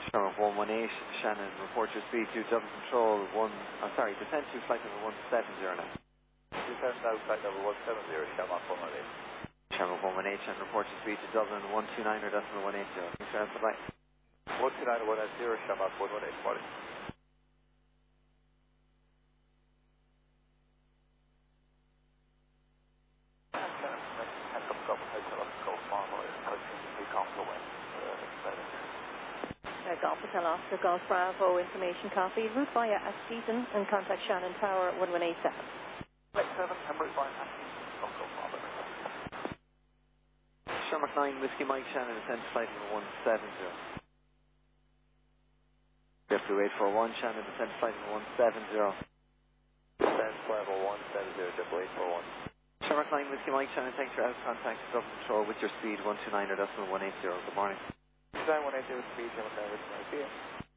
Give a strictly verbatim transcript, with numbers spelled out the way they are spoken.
Shamrock one one eight, Shannon, report your speed to double control one, oh sorry, descend to flight number one seven zero now. Descend now flight number one seven zero, Shamrock one one eight. Shamrock one one eight, Shannon, report your speed to Dublin one two nine or decimal one eight zero. Thanks for answering, bye. one two nine one eight zero, Shamrock one one eight, morning. Uh, Golf Hotel Oscar, Golf Bravo, information copy. Route via Askeaton and contact Shannon Tower at one one eight seven. seven, Emirates via Askeaton, Golf Bravo. Shamrock nine, Whiskey Mike, Shannon, descend to flight number one seven zero. You have to wait for one, Shannon, descend to flight number one seven zero. Descend flight number one seven zero, wait for one. Shamrock nine, Whiskey Mike, Shannon, thanks for out of contact, double control with your speed one two nine or decimal one eight zero. Good morning. Design one eight zero speed, Shamrock nine, Whiskey Mike, see you.